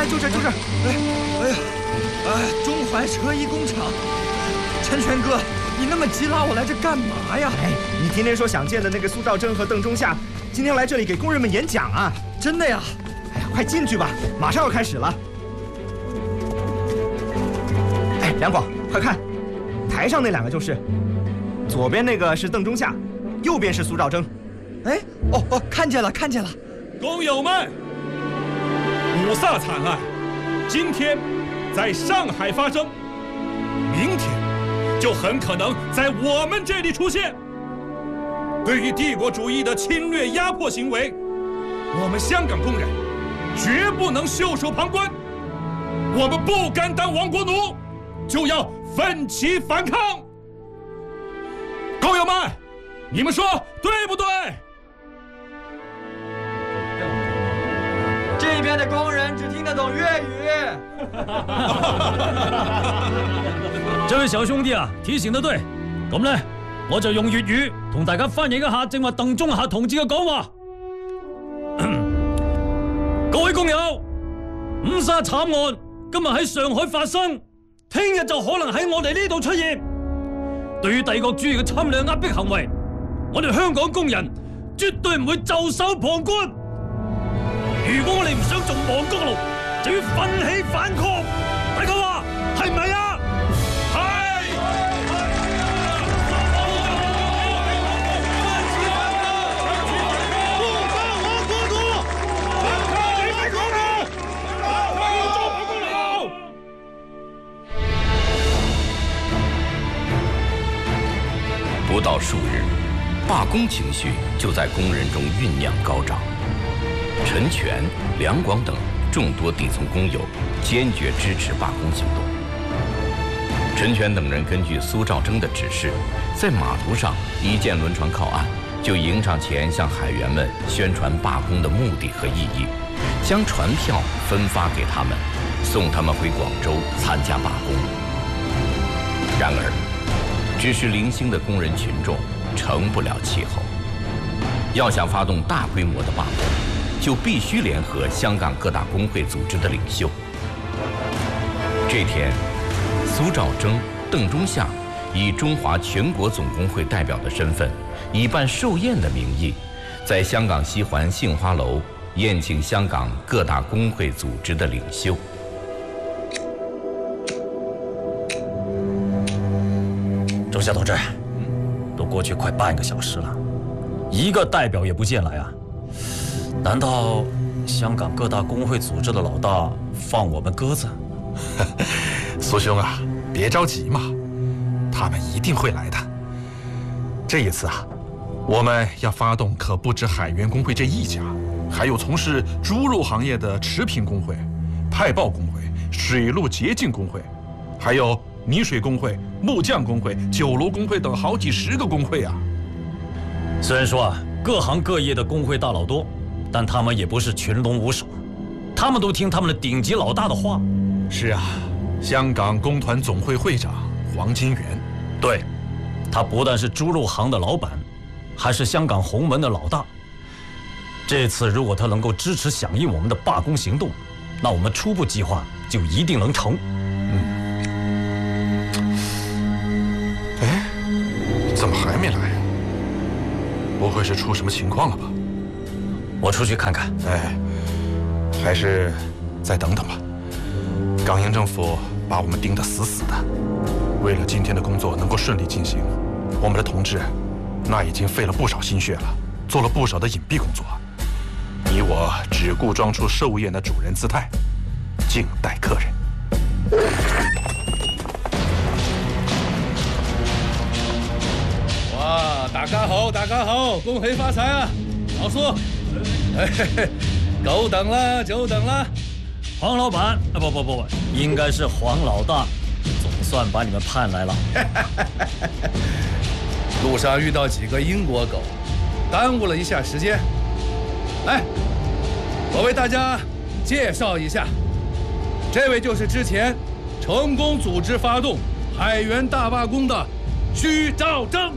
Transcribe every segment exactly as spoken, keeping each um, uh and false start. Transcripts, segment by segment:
哎，就这就这，哎，哎呀，哎，中环车衣工厂，陈全哥，你那么急拉我来这干嘛呀？ 哎，你天天说想见的那个苏兆征和邓中夏，今天来这里给工人们演讲啊！ 真的呀？ 哎呀，快进去吧，马上要开始了。哎，梁广，快看，台上那两个就是，左边那个是邓中夏，右边是苏兆征。 哎，哦哦，看见了看见了。 工友们，五卅惨案今天在上海发生，明天就很可能在我们这里出现。对于帝国主义的侵略压迫行为，我们香港工人绝不能袖手旁观，我们不甘当亡国奴，就要奋起反抗。工友们，你们说对不对？ 这边的工人只听得懂粤语。 这位小兄弟啊，提醒得對。咁呢，我就用粵語同大家翻譯一下正話鄧中夏同志嘅講話。各位工友，五沙慘案今日喺上海發生，聽日就可能喺我哋呢度出現。對於帝國主義嘅侵略壓迫行為，我哋香港工人絕對唔會袖手旁觀。如果我哋唔想做亡國奴，就要奮起反抗。大家話係唔係啊？係。不干亡国奴，反抗你们工人，反抗有做亡国奴。 不到数日，罢工情绪就在工人中酝酿高涨。陈全、梁广等众多底层工友坚决支持罢工行动。陈全等人根据苏兆征的指示，在码头上一见轮船靠岸，就迎上前向海员们宣传罢工的目的和意义，将船票分发给他们，送他们回广州参加罢工。然而，只是零星的工人群众成不了气候，要想发动大规模的罢工，就必须联合香港各大工会组织的领袖。这天，苏兆征、邓中夏以中华全国总工会代表的身份，以办寿宴的名义，在香港西环杏花楼宴请香港各大工会组织的领袖。 中夏同志，都过去快半个小时了，一个代表也不见来啊！难道香港各大工会组织的老大放我们鸽子？ 苏兄啊，别着急嘛，他们一定会来的。这一次啊，我们要发动可不止海员工会这一家，还有从事猪肉行业的食品工会、派报工会、水陆洁净工会，还有泥水工会、木匠工会、酒楼工会等好几十个工会啊。 虽然说啊，各行各业的工会大佬多，但他们也不是群龙无首，他们都听他们的顶级老大的话。 是啊，香港工团总会会长黄金源， 对，他不但是猪肉行的老板，还是香港红门的老大。这次如果他能够支持响应我们的罢工行动，那我们初步计划就一定能成。 哎，怎么还没来呀？不会是出什么情况了吧？ 我出去看看。 哎，还是再等等吧。港英政府把我们盯得死死的，为了今天的工作能够顺利进行，我们的同志那已经费了不少心血了，做了不少的隐蔽工作。你我只顾装出寿宴的主人姿态，静待客人。 哇，大家好，大家好，恭喜發財啊！老蘇，久等啦，久等啦。 黄老板，啊不不不，应该是黄老大，总算把你们盼来了。 路上遇到几个英国狗，耽误了一下时间。来，我为大家介绍一下，这位就是之前成功组织发动海员大罢工的许兆征。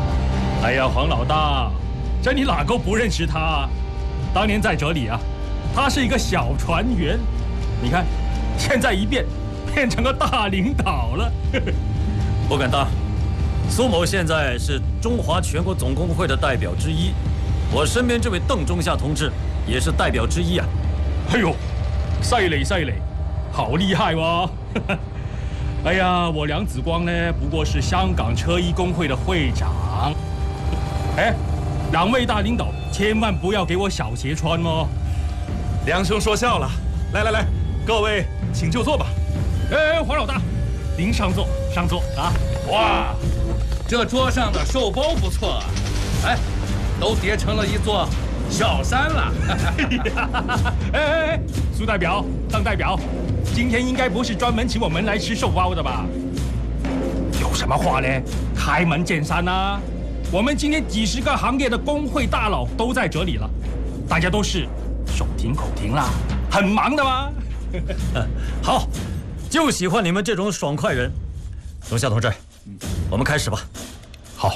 哎呀，黄老大，这你哪个不认识他？当年在这里啊， 他是一个小船员，你看，现在一变，变成了大领导了。 不敢当，苏某现在是中华全国总工会的代表之一，我身边这位邓中夏同志也是代表之一啊。 哎呦，犀利犀利，好厉害哇！哎呀，我梁子光呢，不过是香港车衣工会的会长。哎，两位大领导，千万不要给我小鞋穿哦。 梁兄说笑了，来来来，各位请就坐吧。 哎，黄老大，您上座，上座啊！ 哇，这桌上的寿包不错啊，哎，都叠成了一座小山了。 哎哎哎，苏代表、邓代表，今天应该不是专门请我们来吃寿包的吧？有什么话呢？开门见山啊！我们今天几十个行业的工会大佬都在这里了，大家都是手停口停啦，很忙的嘛。 好，就喜欢你们这种爽快人。中夏同志，我们开始吧。 好，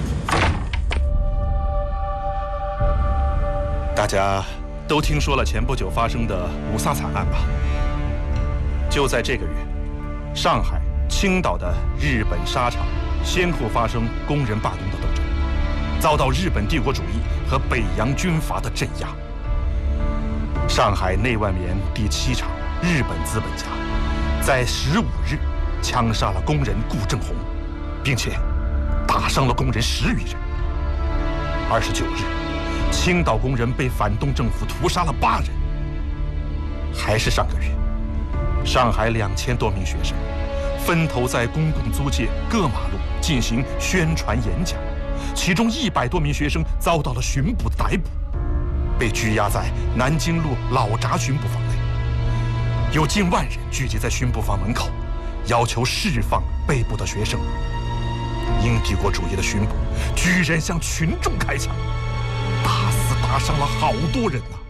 大家都听说了前不久发生的五卅惨案吧？就在这个月，上海、青岛的日本纱厂先后发生工人罢工的斗争，遭到日本帝国主义和北洋军阀的镇压。上海内万棉第七厂日本资本家在十五日枪杀了工人顾正红，并且打伤了工人十余人。二十九日，青岛工人被反动政府屠杀了八人。还是上个月，上海两千多名学生分头在公共租界各马路进行宣传演讲，其中一百多名学生遭到了巡捕的逮捕，被拘押在南京路老闸巡捕房内。有近万人聚集在巡捕房门口，要求释放被捕的学生。英帝国主义的巡捕居然向群众开枪，打死打伤了好多人呐、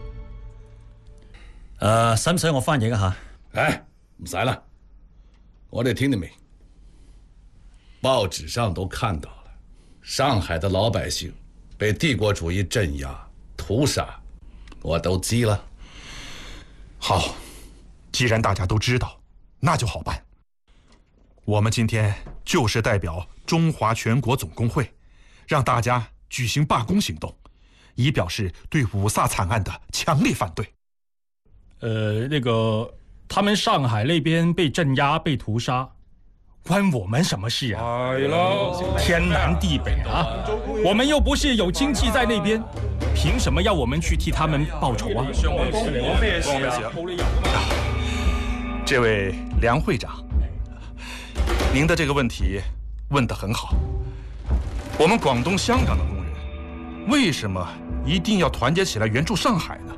啊！誒，使唔使我翻譯一下？ 哎，唔使啦，我哋聽得明。報紙上都看到了，上海的老百姓被帝國主義鎮壓、屠殺，我都知了。 好，既然大家都知道，那就好办。我们今天就是代表中华全国总工会，让大家举行罢工行动，以表示对五卅惨案的强烈反对。 呃，那个，他们上海那边被镇压、被屠杀，关我们什么事啊？ 係咯， 天南地北啊，我们又不是有亲戚在那边，凭什么要我们去替他们报仇啊？ 这位梁会长，您的这个问题问得很好。我们广东、香港的工人为什么一定要团结起来援助上海呢？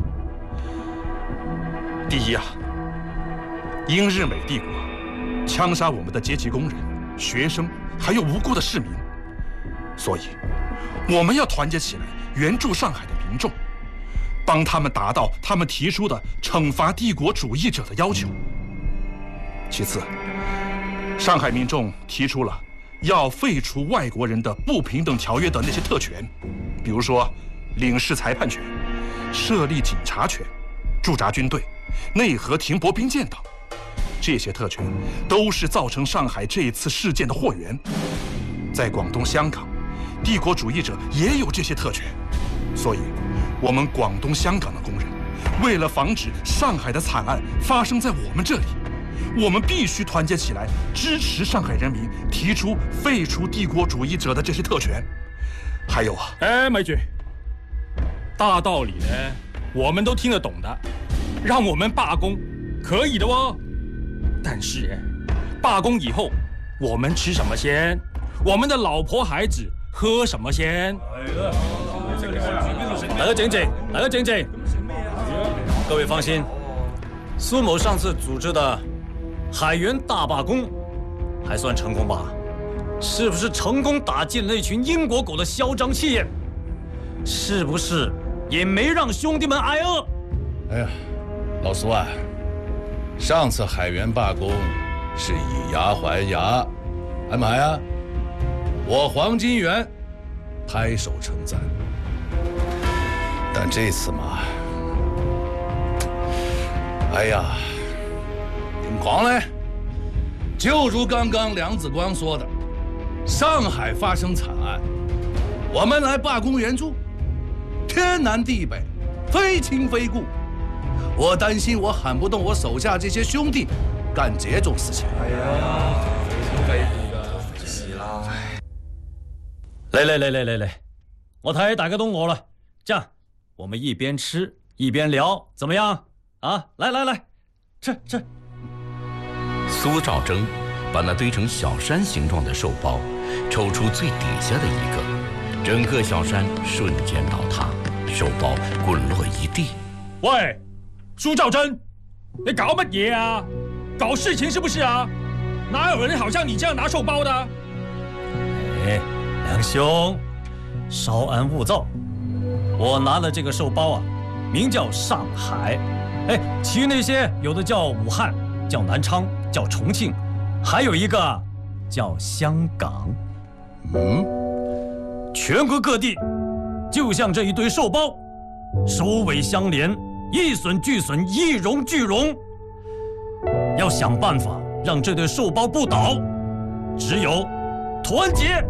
第一啊，英日美帝国枪杀我们的阶级工人、学生，还有无辜的市民，所以我们要团结起来援助上海的民众，帮他们达到他们提出的惩罚帝国主义者的要求。其次，上海民众提出了要废除外国人的不平等条约的那些特权，比如说领事裁判权、设立警察权、驻扎军队、内河停泊兵舰等。这些特权都是造成上海这一次事件的祸源。在广东、香港，帝国主义者也有这些特权，所以，我们广东、香港的工人，为了防止上海的惨案发生在我们这里，我们必须团结起来，支持上海人民提出废除帝国主义者的这些特权。还有啊， 哎，美举，大道理呢，我们都听得懂的，让我们罢工，可以的哦。但是，哎，罢工以后，我们吃什么先？我们的老婆孩子喝什么先？ 大家静静，大家静静。各位放心，苏某上次组织的海员大罢工，还算成功吧？是不是成功打进那群英国狗的嚣张气焰？是不是也没让兄弟们挨饿？ 哎呀，老苏啊，上次海员罢工是以牙还牙，还买啊？我黄金元拍手称赞。但这次嘛， 哎呀，听光嘞，就如刚刚梁子光说的，上海发生惨案，我们来罢工援助，天南地北，非亲非故。我担心我喊不动我手下这些兄弟干这种事情。哎呀，非亲非故的，可惜啦。 来来来来来来，我睇大家都餓了，這樣我們一邊吃一邊聊，怎麼樣？啊，來來來，吃吃。 蘇兆征把那堆成小山形狀的壽包抽出最底下的一個，整個小山瞬間倒塌，壽包滾落一地。 喂，蘇兆征，你搞乜嘢啊？搞事情是不是啊？哪有人好像你這樣拿壽包的？ 哎，梁兄，稍安勿躁。我拿了這個壽包啊，名叫上海。哎，其餘那些有的叫武漢，叫南昌，叫重慶，還有一個叫香港。 嗯， 全國各地就像這一堆壽包，首尾相連，一損俱損，一榮俱榮。要想辦法讓這堆壽包不倒，只有團結。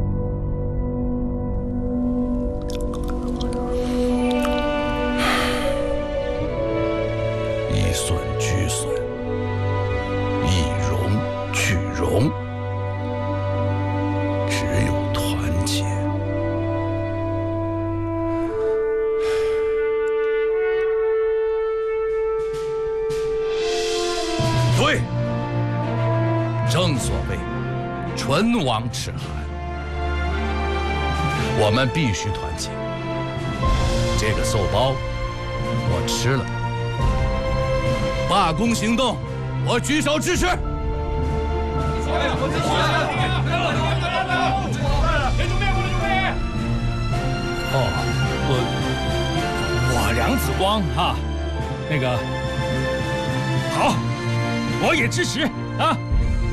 一損俱損，一榮俱榮，只有團結。对，正所谓唇亡齿寒，我们必须团结。这个寿包我吃了，罢工行动我举手支持。 哦，我我梁子光哈，那个好，我也支持啊。